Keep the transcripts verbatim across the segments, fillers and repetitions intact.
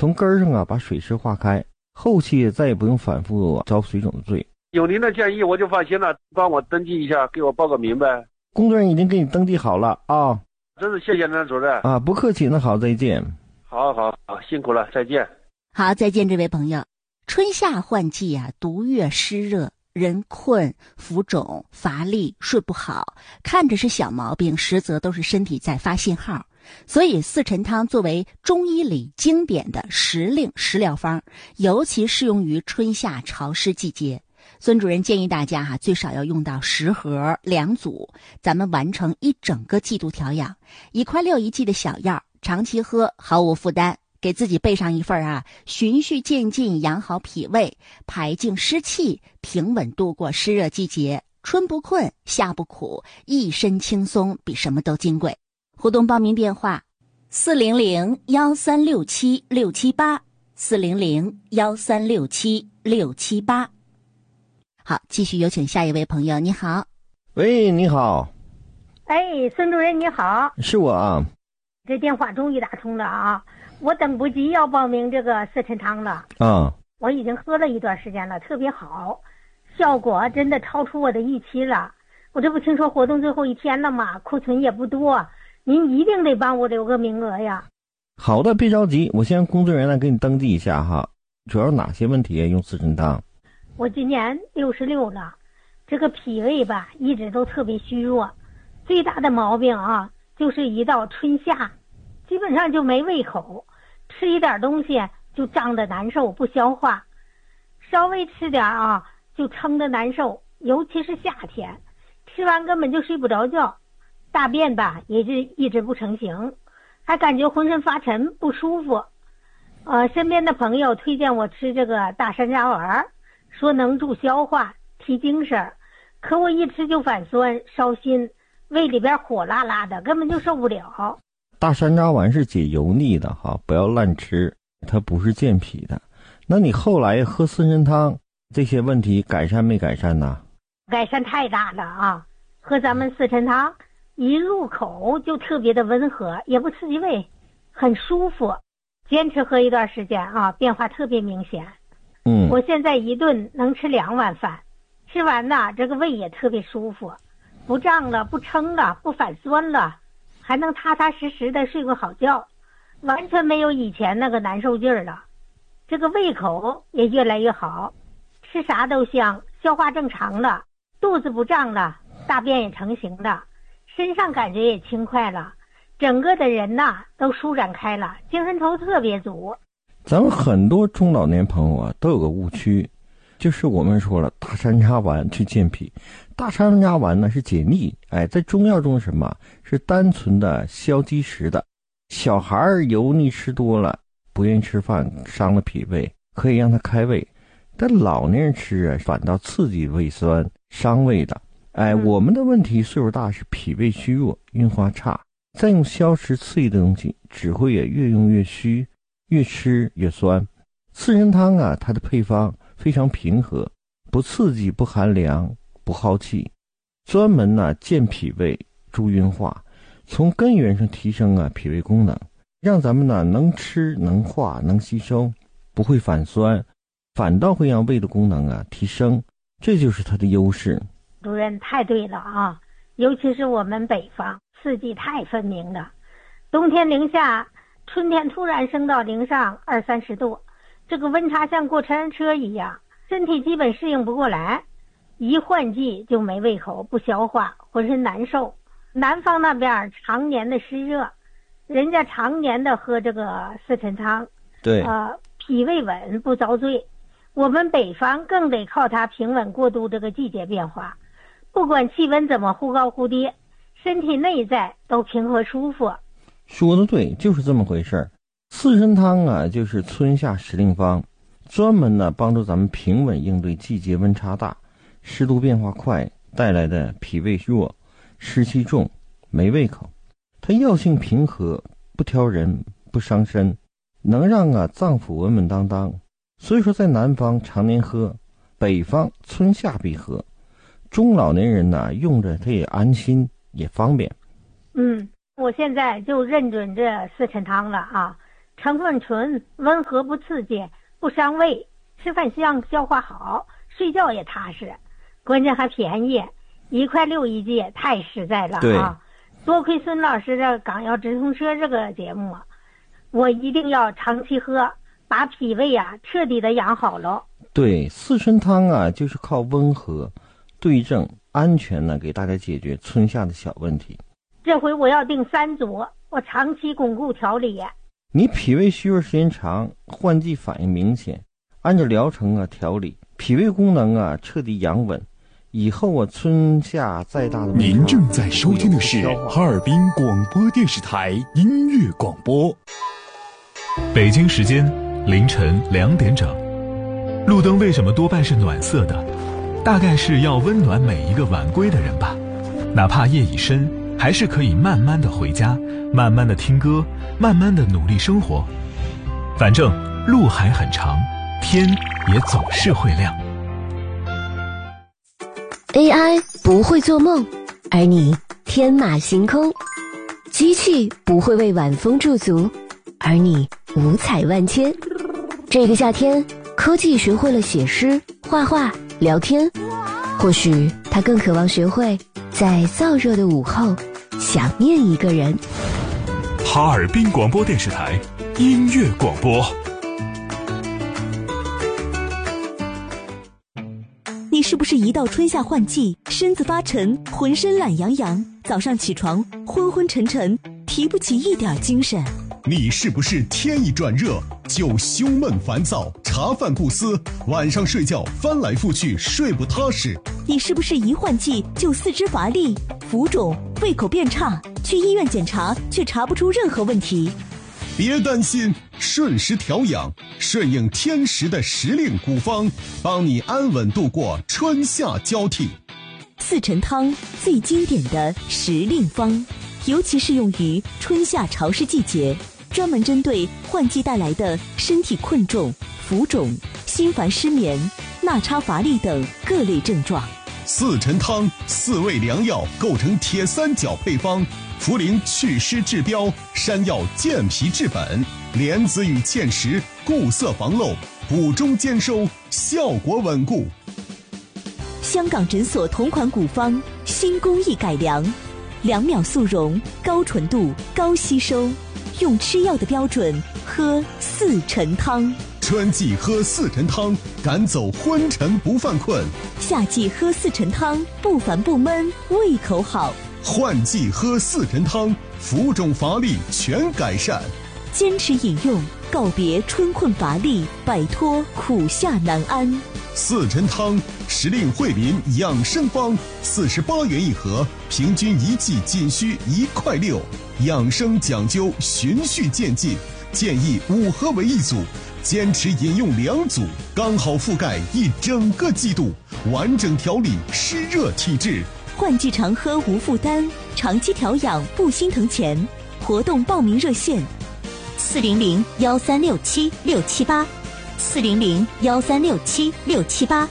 从根儿上啊把水湿化开，后期再也不用反复遭水肿的罪。 有您的建议我就放心了，帮我登记一下，给我报个名呗。 工作人员已经给你登记好了啊。 真是谢谢张主任啊，不客气，那好，再见。 好好好，辛苦了，再见。 好，再见，这位朋友。春夏换季啊，毒月湿热，人困、浮肿、乏力、睡不好，看着是小毛病，实则都是身体在发信号。所以四陈汤作为中医里经典的时令食疗方，尤其适用于春夏潮湿季节。孙主任建议大家哈、啊，最少要用到十盒两组，咱们完成一整个季度调养。一块六一剂的小药，长期喝毫无负担。给自己备上一份啊，循序渐进养好脾胃，排净湿气，平稳度过湿热季节。春不困，夏不苦，一身轻松，比什么都金贵。互动报名电话：四零零幺三六七六七八，四零零幺三六七六七八。好，继续有请下一位朋友。你好。 喂，你好。 哎，孙主任你好。 是我啊。 这电话终于打通了啊！我等不及要报名这个四陈汤了。 啊。 我已经喝了一段时间了，特别好，效果真的超出我的预期了。我这不听说活动最后一天了吗？库存也不多，您一定得帮我留个名额呀。 好的，别着急，我先让工作人员来给你登记一下哈。主要哪些问题用四陈汤？ 我今年六十六了，这个脾胃吧一直都特别虚弱，最大的毛病啊就是一到春夏，基本上就没胃口，吃一点东西就胀得难受，不消化，稍微吃点啊就撑得难受，尤其是夏天，吃完根本就睡不着觉，大便吧也是一直不成形，还感觉浑身发沉不舒服。呃，身边的朋友推荐我吃这个大山楂丸，说能助消化提精神，可我一吃就反酸烧心，胃里边火辣辣的，根本就受不了。 大山楂丸是解油腻的哈，不要乱吃，它不是健脾的。那你后来喝四陈汤，这些问题改善没改善呢？ 改善太大了啊！喝咱们四陈汤，一入口就特别的温和，也不刺激胃，很舒服。坚持喝一段时间啊，变化特别明显。 嗯， 我现在一顿能吃两碗饭，吃完呢，这个胃也特别舒服，不胀了，不撑了，不反酸了，还能踏踏实实的睡个好觉，完全没有以前那个难受劲儿了。这个胃口也越来越好，吃啥都香，消化正常了，肚子不胀了，大便也成型了，身上感觉也轻快了，整个的人呐都舒展开了，精神头特别足。 咱们很多中老年朋友啊都有个误区，就是我们说了大山楂丸去健脾，大山楂丸呢是解腻，哎，在中药中什么是单纯的消积食的。小孩儿油腻吃多了，不愿意吃饭，伤了脾胃，可以让他开胃，但老年人吃啊反倒刺激胃酸，伤胃的。哎， 嗯、 我们的问题岁数大是脾胃虚弱，运化差，再用消食刺激的东西，只会也越用越虚，越吃越酸。四陈汤啊，它的配方非常平和，不刺激，不寒凉，不耗气，专门呢健脾胃，助运化，从根源上提升啊脾胃功能，让咱们呢能吃能化能吸收，不会反酸，反倒会让胃的功能啊提升，这就是它的优势。 主任太对了啊，尤其是我们北方四季太分明了，冬天零下，春天突然升到零上二三十度，这个温差像过山车一样，身体基本适应不过来，一换季就没胃口，不消化，浑身难受。南方那边常年的湿热，人家常年的喝这个四陈汤， 对， 呃，脾胃稳不遭罪。我们北方更得靠它平稳过渡这个季节变化，不管气温怎么忽高忽低，身体内在都平和舒服。 说的对，就是这么回事儿。四陈汤啊，就是春夏时令方，专门呢帮助咱们平稳应对季节温差大、湿度变化快带来的脾胃弱、湿气重、没胃口。它药性平和，不挑人，不伤身，能让啊脏腑稳稳当当。所以说在南方常年喝，北方春夏必喝。中老年人呢用着它也安心也方便。 嗯，我现在就认准这四陈汤了啊， 成分纯，温和不刺激，不伤胃，吃饭香，消化好，睡觉也踏实，关键还便宜，一块六一剂，太实在了啊！多亏孙老师的港药直通车这个节目，我一定要长期喝，把脾胃啊彻底的养好了。 对，四神汤啊，就是靠温和、对症、安全呢，给大家解决春夏的小问题。 这回我要定三组，我长期巩固调理。 你脾胃虚弱时间长，换季反应明显，按照疗程啊调理，脾胃功能啊彻底养稳，以后啊春夏再大的问题。 您正在收听的是哈尔滨广播电视台音乐广播。 北京时间凌晨两点整。路灯为什么多半是暖色的？大概是要温暖每一个晚归的人吧。哪怕夜已深，还是可以慢慢的回家，慢慢的听歌，慢慢的努力生活。反正路还很长，天也总是会亮。 A I 不会做梦，而你天马行空；机器不会为晚风驻足，而你五彩万千。这个夏天，科技学会了写诗、画画、聊天，或许它更渴望学会在燥热的午后想念一个人。 哈尔滨广播电视台音乐广播。 你是不是一到春夏换季，身子发沉，浑身懒洋洋，早上起床昏昏沉沉，提不起一点精神？ 你是不是天一转热就胸闷烦躁，茶饭不思，晚上睡觉翻来覆去睡不踏实？ 你是不是一换季就四肢乏力、浮肿、胃口变差，去医院检查却查不出任何问题？ 别担心，顺时调养，顺应天时的时令古方，帮你安稳度过春夏交替。 四陈汤最经典的时令方，尤其适用于春夏潮湿季节，专门针对换季带来的身体困重、浮肿、心烦失眠、纳差乏力等各类症状。 四陈汤四味良药构成铁三角配方，茯苓祛湿治标，山药健脾治本，莲子与芡实固色防漏，补中兼收，效果稳固。 香港诊所同款古方，新工艺改良，两秒速溶，高纯度，高吸收，用吃药的标准喝四陈汤。 春季喝四陈汤，赶走昏沉不犯困； 夏季喝四陈汤，不烦不闷，胃口好； 换季喝四陈汤，浮肿乏力全改善。 坚持饮用，告别春困乏力，摆脱苦夏难安。 四陈汤时令惠民养生方，四十八元一盒，平均一剂仅需一块六。养生讲究循序渐进，建议五盒为一组，坚持饮用两组，刚好覆盖一整个季度，完整调理湿热体质。 换季常喝无负担，长期调养不心疼钱。活动报名热线：四零零幺三六七六七八，四零零幺三六七六七八。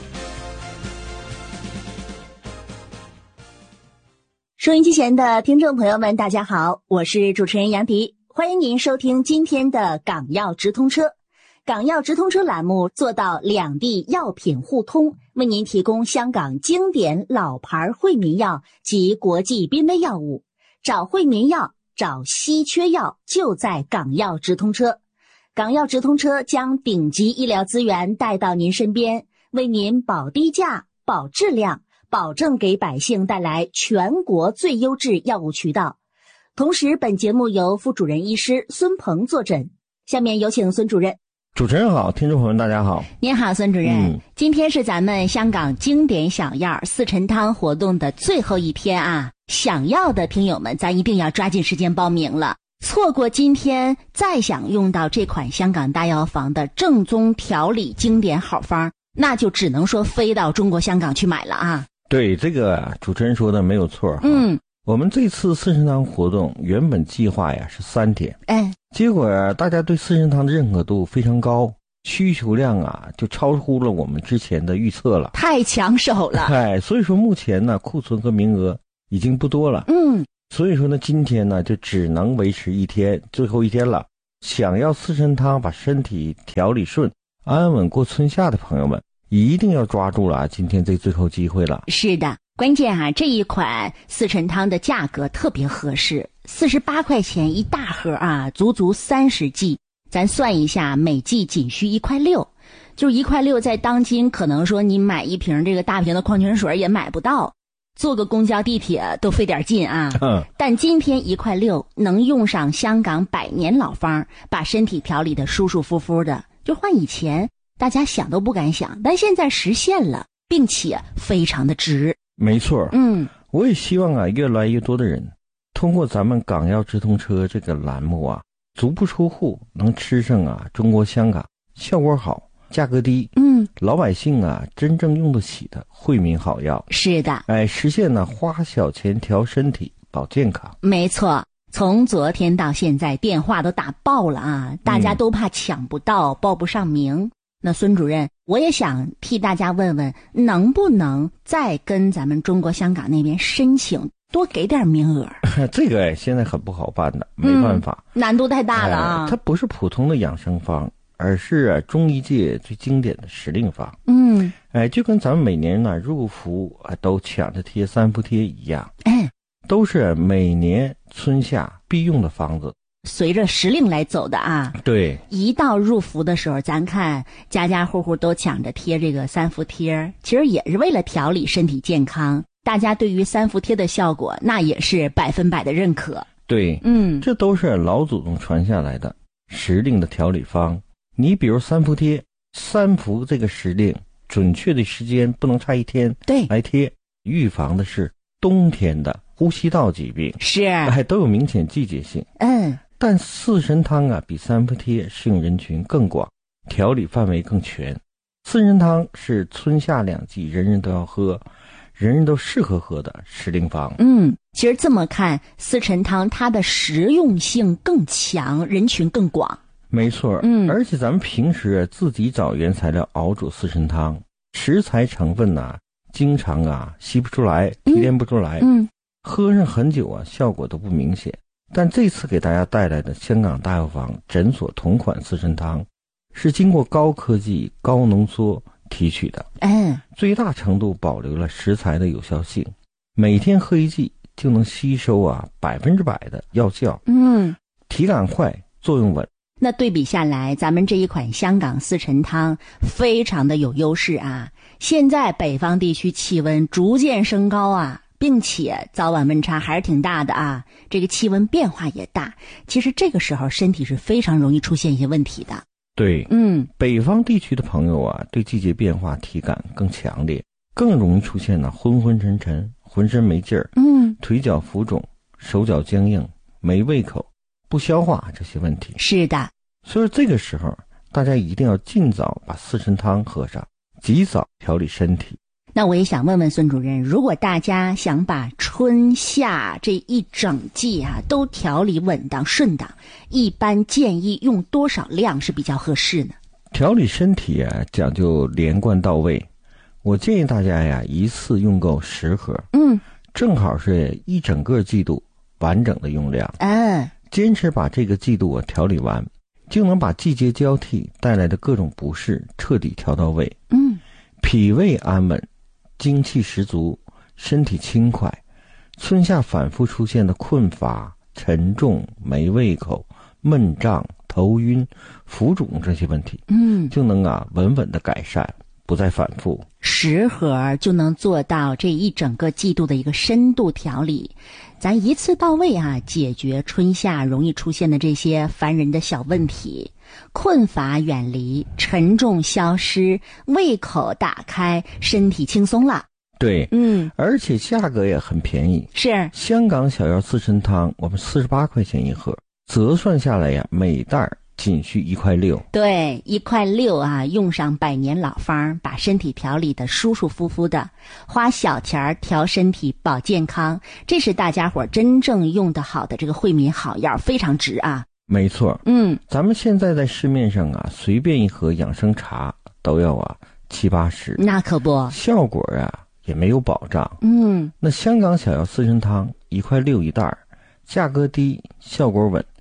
收音机前的听众朋友们，大家好，我是主持人杨迪，欢迎您收听今天的港药直通车。港药直通车栏目做到两地药品互通，为您提供香港经典老牌惠民药及国际濒危药物。找惠民药，找稀缺药，就在港药直通车。港药直通车将顶级医疗资源带到您身边，为您保低价、保质量，保证给百姓带来全国最优质药物渠道。同时，本节目由副主任医师孙鹏坐诊。下面有请孙主任。 主持人好，听众朋友们大家好。 您好，孙主任、嗯、今天是咱们香港经典小药四陈汤活动的最后一天啊，想要的听友们咱一定要抓紧时间报名了，错过今天再想用到这款香港大药房的正宗调理经典好方，那就只能说飞到中国香港去买了啊。 对，这个主持人说的没有错。 嗯， 我们这次四神汤活动原本计划呀是三天， 哎， 结果大家对四神汤的认可度非常高，需求量啊就超乎了我们之前的预测了， 太抢手了。 哎，所以说目前呢库存和名额已经不多了。 嗯， 所以说呢今天呢就只能维持一天，最后一天了。 想要四神汤把身体调理顺，安稳过春夏的朋友们，一定要抓住了啊！今天这最后机会了。 是的，关键啊，这一款四神汤的价格特别合适，四十八块钱一大盒啊，足足三十剂。咱算一下，每剂仅需一块六，就是一块六，在当今可能说你买一瓶这个大瓶的矿泉水也买不到，坐个公交地铁都费点劲啊。 嗯， 但今天一块六能用上香港百年老方，把身体调理的舒舒服服的，就换以前大家想都不敢想，但现在实现了，并且非常的值。 没错， 嗯， 我也希望啊，越来越多的人通过咱们港药直通车这个栏目啊，足不出户能吃上啊中国香港效果好、价格低， 嗯， 老百姓啊真正用得起的惠民好药。 是的， 哎，实现呢花小钱调身体、保健康。 没错。从昨天到现在，电话都打爆了啊！大家都怕抢不到、嗯、报不上名。那孙主任，我也想替大家问问，能不能再跟咱们中国香港那边申请多给点名额？ 这个哎，现在很不好办的，没办法， 嗯、难度太大了啊！ 哎、它不是普通的养生方，而是、啊、中医界最经典的时令方。 嗯， 哎，就跟咱们每年呢入伏啊都抢着贴三伏贴一样， 哎， 都是每年春夏必用的方子。 随着时令来走的啊， 对， 一到入伏的时候，咱看家家户户都抢着贴这个三伏贴，其实也是为了调理身体健康。大家对于三伏贴的效果，那也是百分百的认可。 对， 嗯， 这都是老祖宗传下来的时令的调理方。你比如三伏贴，三伏这个时令准确的时间不能差一天， 对， 来贴，预防的是冬天的呼吸道疾病， 是， 还都有明显季节性。 嗯。 但四神汤啊，比三伏贴适用人群更广，调理范围更全。四神汤是春夏两季人人都要喝，人人都适合喝的时令方。 嗯，其实这么看，四神汤它的实用性更强，人群更广。 没错， 嗯， 而且咱们平时自己找原材料熬煮四神汤，食材成分呢、啊，经常啊吸不出来，提炼不出来， 嗯， 喝上很久啊，效果都不明显。但这次给大家带来的香港大药房诊所同款四神汤，是经过高科技、高浓缩提取的， 嗯， 最大程度保留了食材的有效性，每天喝一剂就能吸收啊百分之百的药效， 嗯， 体感快，作用稳。 那对比下来，咱们这一款香港四神汤非常的有优势啊！现在北方地区气温逐渐升高啊，并且早晚温差还是挺大的啊，这个气温变化也大，其实这个时候身体是非常容易出现一些问题的。 对， 嗯， 北方地区的朋友啊，对季节变化体感更强烈，更容易出现呢昏昏沉沉、浑身没劲儿， 嗯， 腿脚浮肿、手脚僵硬、没胃口、不消化这些问题。 是的， 所以这个时候大家一定要尽早把四神汤喝上，及早调理身体。 那我也想问问孙主任，如果大家想把春夏这一整季啊都调理稳当顺当，一般建议用多少量是比较合适呢？ 调理身体啊讲究连贯到位，我建议大家呀一次用够十盒， 嗯， 正好是一整个季度完整的用量。 嗯， 坚持把这个季度啊调理完，就能把季节交替带来的各种不适彻底调到位。 嗯， 脾胃安稳，精气十足，身体轻快，春夏反复出现的困乏、沉重、没胃口、闷胀、头晕、浮肿这些问题， 嗯， 就能啊稳稳的改善，不再反复。 十盒就能做到这一整个季度的一个深度调理，咱一次到位啊，解决春夏容易出现的这些烦人的小问题，困乏远离，沉重消失，胃口打开，身体轻松了。 对， 嗯， 而且价格也很便宜， 是香港小药四神汤，我们四十八块钱一盒，折算下来呀，每袋仅需一块六。 对，一块六啊，用上百年老方，把身体调理的舒舒服服的，花小钱调身体保健康，这是大家伙真正用得好的这个惠民好药，非常值啊。 没错， 嗯， 咱们现在在市面上啊，随便一盒养生茶都要啊七八十， 那可不， 效果啊也没有保障。 嗯， 那香港小药四神汤一块六一袋，价格低，效果稳，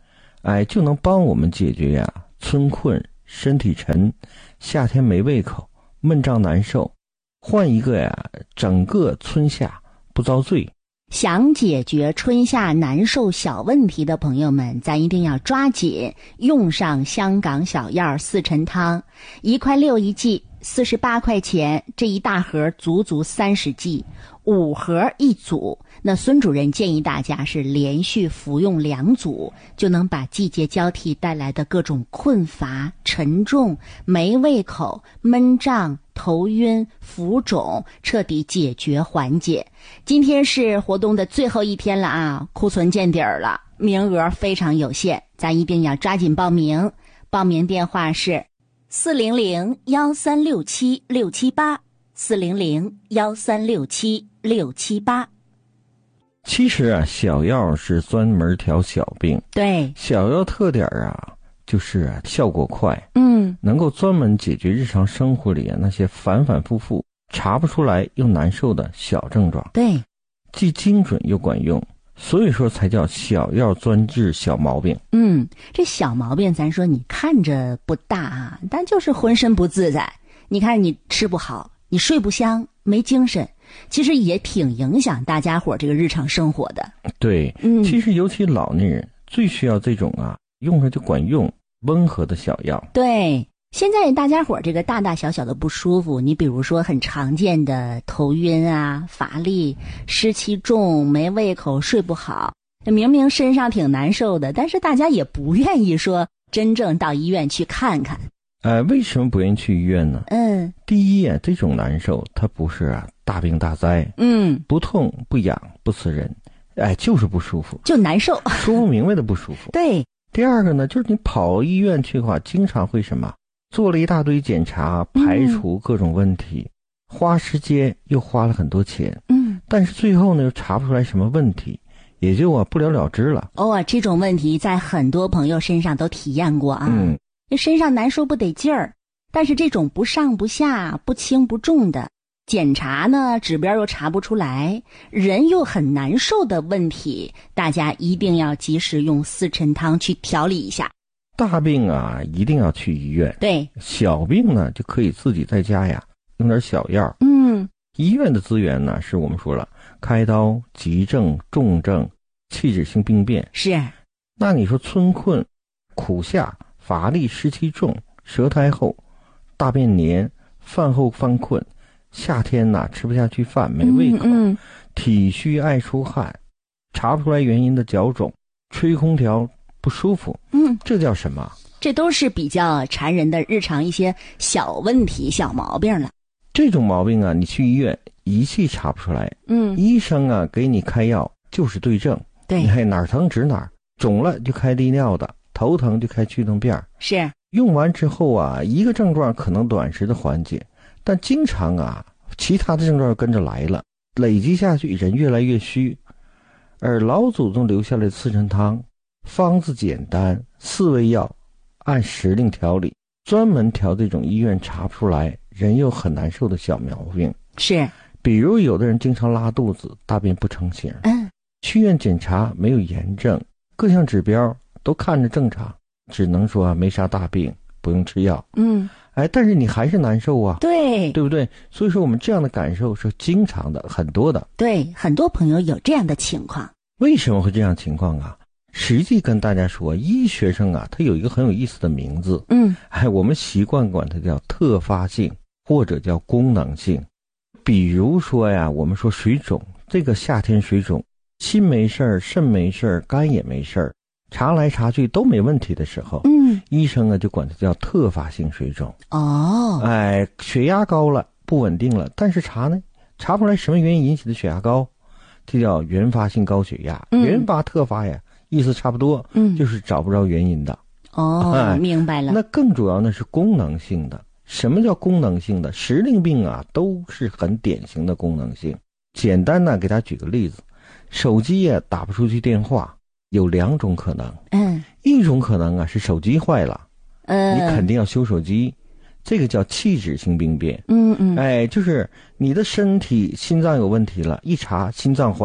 哎，就能帮我们解决呀春困、身体沉、夏天没胃口、闷胀难受，换一个呀整个春夏不遭罪。 想解决春夏难受小问题的朋友们，咱一定要抓紧用上香港小药四陈汤，一块六一剂，四十八块钱，这一大盒足足三十剂，五盒一组。那孙主任建议大家是连续服用两组，就能把季节交替带来的各种困乏、沉重、没胃口、闷胀、头晕、浮肿彻底解决缓解。今天是活动的最后一天了啊，库存见底儿了，名额非常有限，咱一定要抓紧报名。报名电话是四零零幺三六七六七八，四零零幺三六七六七八。 其实啊，小药是专门调小病。 对， 小药特点啊，就是啊效果快， 嗯， 能够专门解决日常生活里啊那些反反复复查不出来又难受的小症状。 对， 既精准又管用，所以说才叫小药专治小毛病。 嗯，这小毛病咱说你看着不大啊，但就是浑身不自在。你看你吃不好，你睡不香，没精神，其实也挺影响大家伙这个日常生活的。 对， 嗯， 其实尤其老年人最需要这种啊用着就管用温和的小药。 对，现在大家伙这个大大小小的不舒服，你比如说很常见的头晕啊、乏力、湿气重、没胃口、睡不好，明明身上挺难受的，但是大家也不愿意说真正到医院去看看。 呃，为什么不愿意去医院呢？ 嗯， 第一啊，这种难受它不是啊大病大灾， 嗯， 不痛不痒不刺人，哎，就是不舒服， 就难受， 说不明白的不舒服。 对。 第二个呢，就是你跑医院去的话，经常会什么，做了一大堆检查，排除各种问题，嗯、花时间又花了很多钱， 嗯， 但是最后呢又查不出来什么问题，也就啊不了了之了。 哦，这种问题在很多朋友身上都体验过啊。 嗯， 身上难受不得劲儿，但是这种不上不下、不轻不重的检查呢，指标又查不出来，人又很难受的问题，大家一定要及时用四陈汤去调理一下。 大病啊，一定要去医院。 对， 小病呢就可以自己在家呀用点小药。 嗯， 医院的资源呢是我们说了，开刀、急症、重症、器质性病变。 是。 那你说春困、苦夏、乏力、湿气重、舌苔厚、大便黏、饭后犯困，夏天呐、啊、吃不下去饭，没胃口， 嗯嗯、 体虚爱出汗，查不出来原因的脚肿，吹空调不舒服， 嗯， 这叫什么？ 这都是比较缠人的日常一些小问题、小毛病了。 这种毛病啊，你去医院仪器查不出来， 嗯， 医生啊给你开药就是对症， 对， 你看哪儿疼指哪儿，肿了就开利尿的，头疼就开去痛片， 是用完之后啊，一个症状可能短时的缓解，但经常啊，其他的症状跟着来了，累积下去，人越来越虚。而老祖宗留下来的四陈汤，方子简单，四味药，按时令调理，专门调这种医院查不出来，人又很难受的小毛病。 是， 比如有的人经常拉肚子，大便不成形， 嗯， 去院检查没有炎症，各项指标都看着正常，只能说没啥大病，不用吃药。 嗯， 哎，但是你还是难受啊， 对， 对不对？所以说我们这样的感受是经常的，很多的。 对，很多朋友有这样的情况。 为什么会这样情况啊？实际跟大家说，医学生啊，他有一个很有意思的名字， 嗯， 哎，我们习惯管它叫特发性或者叫功能性。比如说呀，我们说水肿，这个夏天水肿，心没事儿，肾没事儿，肝也没事儿，查来查去都没问题的时候， 嗯， 医生啊就管它叫特发性水肿。 哦， 哎，血压高了，不稳定了，但是查呢，查不出来什么原因引起的血压高，这叫原发性高血压。 嗯、 原发特发呀，意思差不多， 嗯， 就是找不着原因的。 哦，哎、明白了。 那更主要呢是功能性的。什么叫功能性的？时令病啊，都是很典型的功能性。简单呢，给大家举个例子，手机呀、啊、打不出去电话，有两种可能。 嗯， 一种可能啊是手机坏了， 嗯， 你肯定要修手机，这个叫器质性病变。 嗯嗯， 哎，就是你的身体心脏有问题了，一查心脏坏了，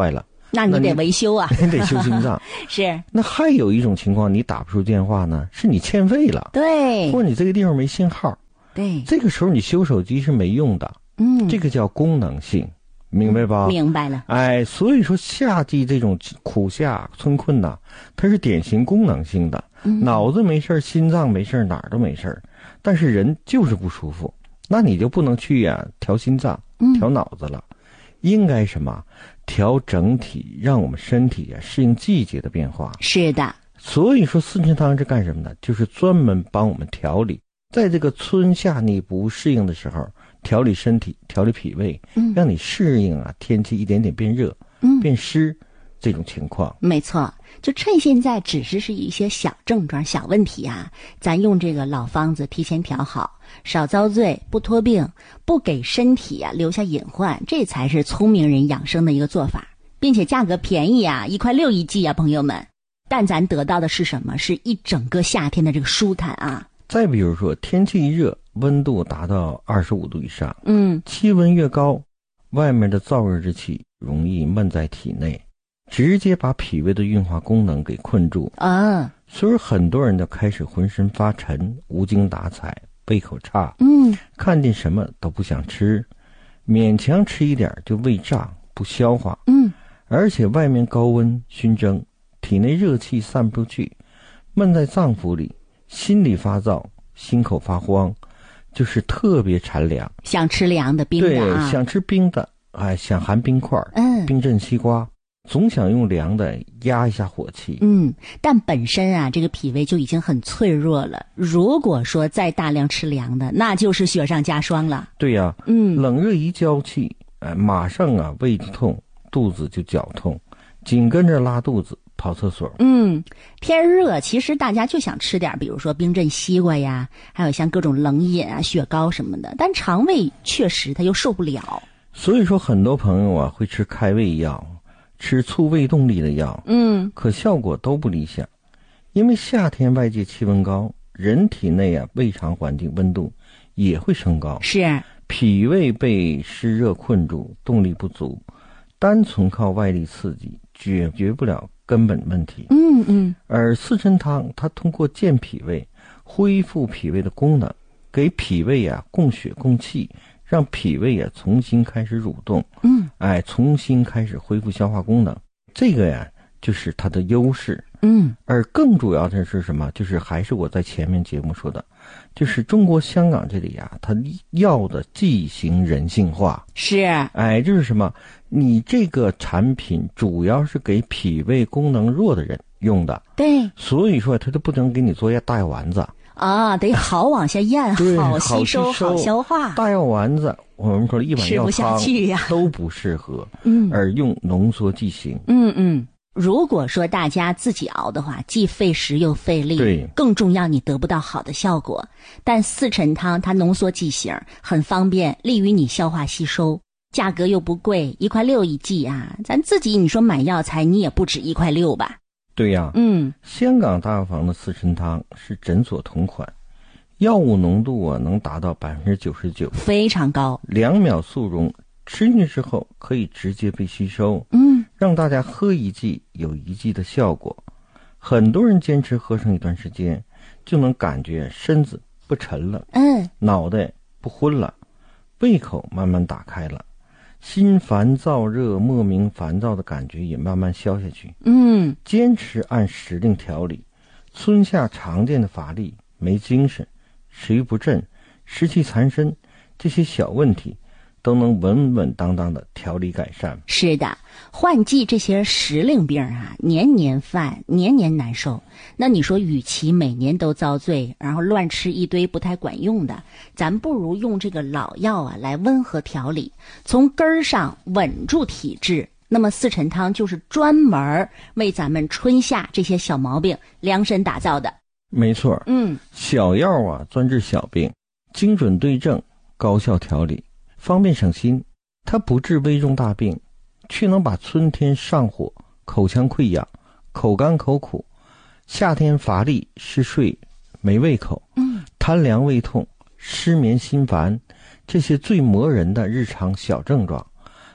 那你得维修啊， 你得修心脏。 是。 那还有一种情况，你打不出电话呢，是你欠费了， 对， 或者你这个地方没信号， 对， 这个时候你修手机是没用的。 嗯， 这个叫功能性，明白吧？ 明白了。 哎，所以说夏季这种苦夏春困呐，它是典型功能性的， 嗯、 脑子没事，心脏没事，哪儿都没事，但是人就是不舒服，那你就不能去呀、啊、调心脏、调脑子了，嗯、应该什么？调整体，让我们身体啊适应季节的变化。 是的。 所以说四神汤是干什么的？就是专门帮我们调理，在这个春夏你不适应的时候，调理身体，调理脾胃，嗯，让你适应啊天气一点点变热，嗯，变湿这种情况。 没错，就趁现在只是是一些小症状、小问题啊，咱用这个老方子提前调好，少遭罪，不拖病，不给身体啊留下隐患，这才是聪明人养生的一个做法，并且价格便宜啊，一块六一剂啊，朋友们。但咱得到的是什么？是一整个夏天的这个舒坦啊。 再比如说，天气一热，温度达到二十五度以上， 嗯， 气温越高，外面的燥热之气容易闷在体内，直接把脾胃的运化功能给困住啊。 所以很多人就开始浑身发沉，无精打采，胃口差， 嗯， 看见什么都不想吃，勉强吃一点就胃胀不消化， 嗯， 而且外面高温熏蒸，体内热气散不出去，闷在脏腑里，心里发燥，心口发慌，就是特别馋凉， 想吃凉的冰的、啊、 对，想吃冰的，哎，想含冰块， 嗯， 冰镇西瓜，总想用凉的压一下火气。 嗯，但本身啊，这个脾胃就已经很脆弱了，如果说再大量吃凉的，那就是雪上加霜了。 对呀、啊， 嗯， 冷热一交气，哎，马上啊胃痛，肚子就绞痛，紧跟着拉肚子。跑厕所。 嗯，天热，其实大家就想吃点，比如说冰镇西瓜呀，还有像各种冷饮啊、雪糕什么的，但肠胃确实它又受不了。 所以说，很多朋友啊会吃开胃药，吃促胃动力的药， 嗯， 可效果都不理想，因为夏天外界气温高，人体内啊胃肠环境温度也会升高， 是脾胃被湿热困住，动力不足，单纯靠外力刺激解决不了根本问题。 嗯嗯， 而四神汤它通过健脾胃，恢复脾胃的功能，给脾胃啊供血供气，让脾胃啊重新开始蠕动， 嗯， 哎，重新开始恢复消化功能，这个呀就是它的优势。 嗯， 而更主要的是什么？就是还是我在前面节目说的，就是中国香港这里啊，它要的剂型人性化。 是， 哎，就是什么？你这个产品主要是给脾胃功能弱的人用的， 对， 所以说它就不能给你做大药丸子啊，得好往下咽， 好吸收，好消化。 大药丸子，我们说一碗药汤吃不下去呀， 都不适合。 嗯， 而用浓缩剂型。 嗯嗯。如果说大家自己熬的话，既费时又费力， 对， 更重要你得不到好的效果。但四陈汤它浓缩剂型，很方便，利于你消化吸收，价格又不贵，一块六一剂啊！咱自己你说买药材，你也不止一块六吧？ 对呀、啊， 嗯， 香港大药房的四陈汤是诊所同款，药物浓度啊能达到百分之九十九， 非常高， 两秒速溶。吃进去之后可以直接被吸收， 嗯， 让大家喝一剂有一剂的效果。很多人坚持喝上一段时间，就能感觉身子不沉了， 嗯， 脑袋不昏了，胃口慢慢打开了，心烦燥热、莫名烦躁的感觉也慢慢消下去。 嗯， 坚持按时令调理，春夏常见的乏力、没精神、食欲不振、湿气缠身这些小问题，都能稳稳当当的调理改善。 是的，换季这些时令病啊，年年犯，年年难受。那你说，与其每年都遭罪，然后乱吃一堆不太管用的，咱不如用这个老药啊来温和调理，从根儿上稳住体质。那么四陈汤就是专门为咱们春夏这些小毛病量身打造的。 没错， 嗯， 小药啊专治小病，精准对症，高效调理，方便省心。它不治危重大病，却能把春天上火、口腔溃疡、口干口苦、夏天乏力、嗜睡、没胃口、 嗯， 贪凉胃痛、失眠心烦这些最磨人的日常小症状，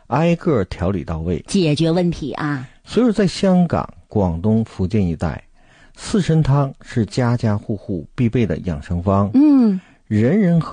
挨个调理到位， 解决问题啊。 所以在香港、广东、福建一带，四神汤是家家户户必备的养生方， 嗯， 人人喝